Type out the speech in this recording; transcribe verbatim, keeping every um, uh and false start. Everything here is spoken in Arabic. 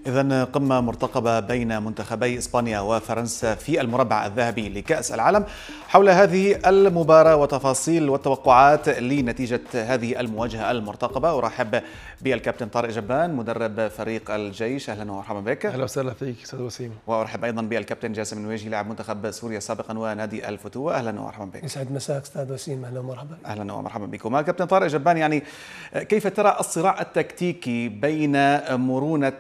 إذن قمة مرتقبة بين منتخبي إسبانيا وفرنسا في المربع الذهبي لكأس العالم. حول هذه المباراة وتفاصيل والتوقعات لنتيجة هذه المواجهة المرتقبة أرحب بالكابتن طارق جبان مدرب فريق الجيش. أهلا ومرحبا بك. أهلا وسهلا فيك أستاذ وسيم. وأرحب أيضا بالكابتن جاسم النويجي لاعب منتخب سوريا سابقا ونادي الفتوة. أهلا ومرحبا بك. يسعد مساك أستاذ وسيم. أهلا ومرحبا. أهلا ومرحبا بكم. كابتن طارق جبان، يعني كيف ترى الصراع التكتيكي بين مرونة